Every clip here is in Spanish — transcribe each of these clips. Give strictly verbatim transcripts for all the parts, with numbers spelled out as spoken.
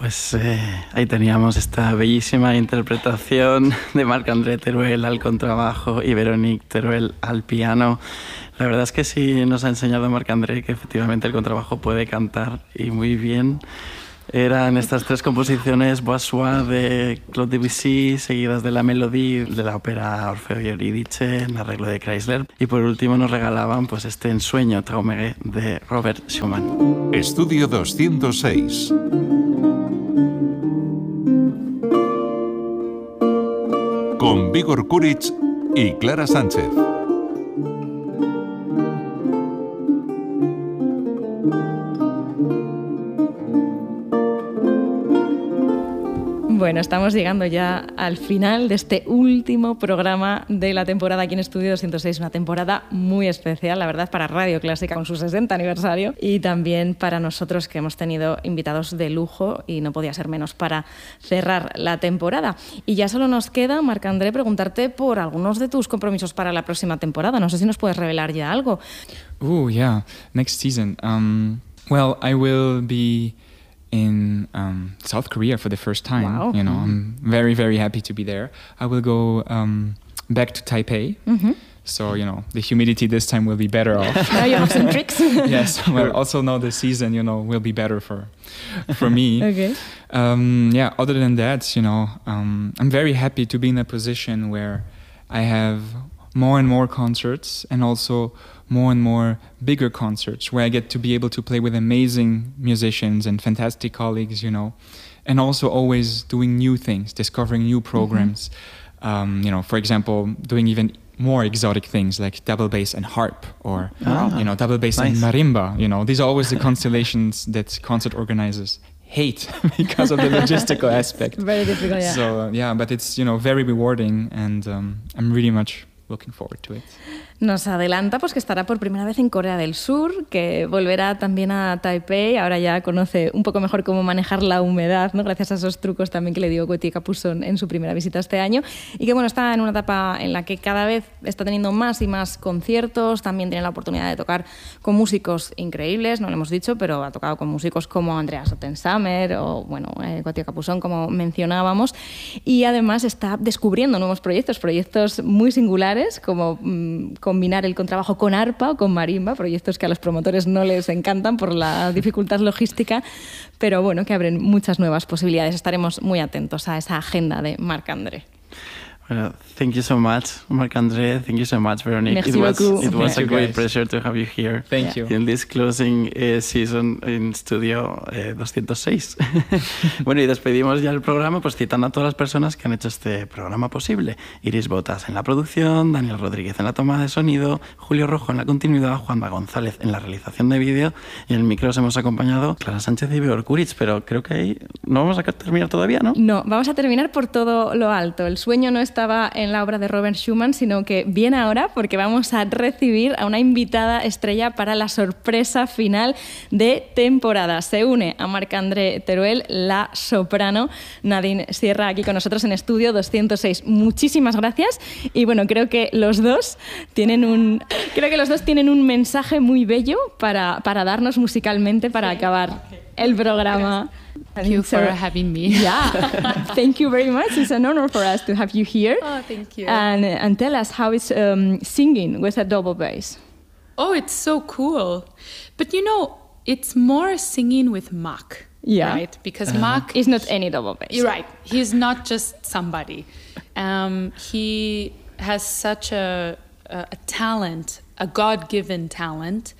Pues eh, ahí teníamos esta bellísima interpretación de Marc-André Teruel al contrabajo y Véronique Teruel al piano. La verdad es que sí nos ha enseñado Marc-André que efectivamente el contrabajo puede cantar y muy bien. Eran estas tres composiciones Boissois de Claude Debussy, seguidas de la Mélodie de la ópera Orfeo y Eurídice, en arreglo de Chrysler. Y por último nos regalaban pues este ensueño Traumere de Robert Schumann. Estudio doscientos seis. Con Vígor Kuric y Clara Sánchez. Bueno, estamos llegando ya al final de este último programa de la temporada aquí en Estudio doscientos seis, una temporada muy especial, la verdad, para Radio Clásica con su sesenta aniversario y también para nosotros que hemos tenido invitados de lujo y no podía ser menos para cerrar la temporada. Y ya solo nos queda, Marc-André, preguntarte por algunos de tus compromisos para la próxima temporada. No sé si nos puedes revelar ya algo. Oh, yeah, next season. Um, well, I will be in um, South Korea for the first time. Wow. You know, I'm very, very happy to be there. I will go um, back to Taipei. Mm-hmm. So, you know, the humidity this time will be better off. Now you have some tricks. Yes, well, also now the season, you know, will be better for for me. Okay. Um, yeah, other than that, you know, um, I'm very happy to be in a position where I have more and more concerts and also more and more bigger concerts where I get to be able to play with amazing musicians and fantastic colleagues, you know, and also always doing new things, discovering new programs. Mm-hmm. Um, you know, for example, doing even more exotic things like double bass and harp or, ah, you know, double bass nice. and marimba. You know, these are always the constellations that concert organizers hate because of the logistical aspect. Very difficult, yeah. So, uh, yeah, but it's, you know, very rewarding and um, I'm really much looking forward to it. Nos adelanta pues que estará por primera vez en Corea del Sur, que volverá también a Taipei, ahora ya conoce un poco mejor cómo manejar la humedad, ¿no? Gracias a esos trucos también que le dio Gauthier Capuçon en su primera visita este año, y que bueno, está en una etapa en la que cada vez está teniendo más y más conciertos, también tiene la oportunidad de tocar con músicos increíbles, no lo hemos dicho, pero ha tocado con músicos como Andreas Ottensamer o bueno, eh, Gauthier Capuçon, como mencionábamos, y además está descubriendo nuevos proyectos, proyectos muy singulares, como mmm, combinar el contrabajo con arpa o con marimba, proyectos que a los promotores no les encantan por la dificultad logística, pero bueno, que abren muchas nuevas posibilidades. Estaremos muy atentos a esa agenda de Marc-André. Well, thank you so much, Marc-André. Thank you so much, Veronique. Merci it was, beaucoup. it was Thank a great guys. pleasure to have you here. Thank you. In this closing uh, season in Studio eh, doscientos seis. Bueno, y despedimos ya el programa pues citando a todas las personas que han hecho este programa posible. Iris Botas en la producción, Daniel Rodríguez en la toma de sonido, Julio Rojo en la continuidad, Juanma González en la realización de vídeo y en el micro os hemos acompañado Clara Sánchez y Vígor Kuric, pero creo que ahí no vamos a terminar todavía, ¿no? No, vamos a terminar por todo lo alto. El sueño no estaba en la obra de Robert Schumann, sino que viene ahora porque vamos a recibir a una invitada estrella para la sorpresa final de temporada. Se une a Marc-André Teruel, la soprano Nadine Sierra, aquí con nosotros en Estudio doscientos seis. Muchísimas gracias y bueno, creo que los dos tienen un, creo que los dos tienen un mensaje muy bello para, para darnos musicalmente para acabar el programa. Thank you for having me. Yeah, thank you very much. It's an honor for us to have you here. Oh, thank you. And, and tell us how it's um, singing with a double bass. Oh, it's so cool. But you know, it's more singing with Marc, yeah. right? Because uh-huh. Marc is not any double bass. You're right. He's not just somebody. Um, he has such a, a, a talent, a God-given talent,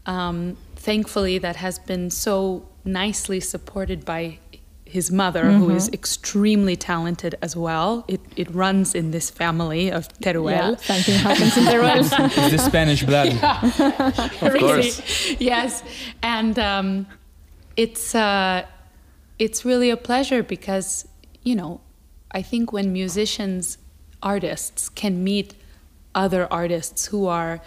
um, thankfully, that has been so nicely supported by his mother, mm-hmm. who is extremely talented as well. It it runs in this family of Teruel. Yeah, something happens in Teruel. It's the Spanish blood. Yeah. Of really. course. Yes, and um, it's uh, it's really a pleasure because, you know, I think when musicians, artists can meet other artists who are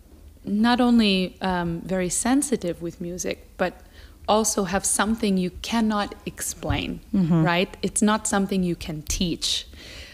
not only um, very sensitive with music, but also have something you cannot explain, mm-hmm. right? It's not something you can teach.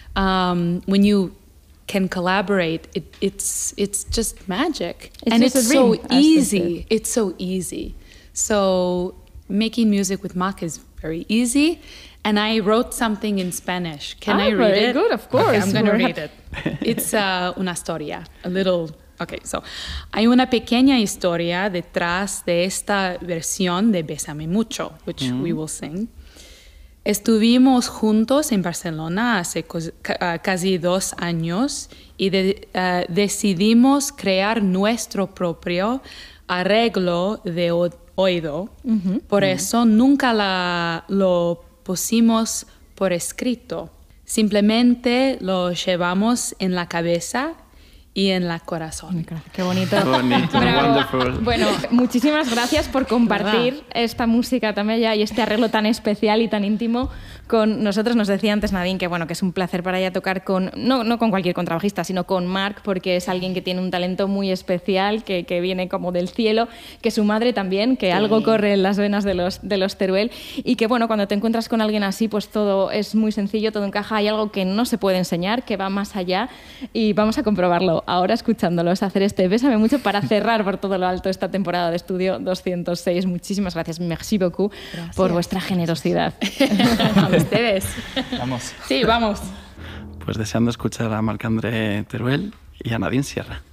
Um, when you can collaborate, it, it's it's just magic. It's and just it's a dream, so easy. It's so easy. So making music with Marc is very easy. And I wrote something in Spanish. Can ah, I read very it? Good, of course. Okay, I'm going to read it. It's uh, una historia, a little. Okay, so hay una pequeña historia detrás de esta versión de Bésame Mucho, which mm. we will sing. Estuvimos juntos en Barcelona hace casi dos años y de, uh, decidimos crear nuestro propio arreglo de oído. Uh-huh. Por uh-huh. eso nunca la, lo pusimos por escrito. Simplemente lo llevamos en la cabeza y en la corazón. Qué bonito. Qué bonito, wonderful. Bueno, muchísimas gracias por compartir ¿verdad? Esta música también ya y este arreglo tan especial y tan íntimo con nosotros. Nos decía antes Nadine que bueno, que es un placer para ella tocar con, no, no con cualquier contrabajista, sino con Marc, porque es alguien que tiene un talento muy especial, que, que viene como del cielo, que su madre también, que sí. algo corre en las venas de los, de los Teruel, y que bueno, cuando te encuentras con alguien así, pues todo es muy sencillo, todo encaja, hay algo que no se puede enseñar, que va más allá, y vamos a comprobarlo ahora escuchándolos hacer este Bésame Mucho para cerrar por todo lo alto esta temporada de Estudio doscientos seis. Muchísimas gracias, merci beaucoup, gracias. Por vuestra generosidad. A ustedes. Vamos. Sí, vamos. Pues deseando escuchar a Marc-André Teruel y a Nadine Sierra.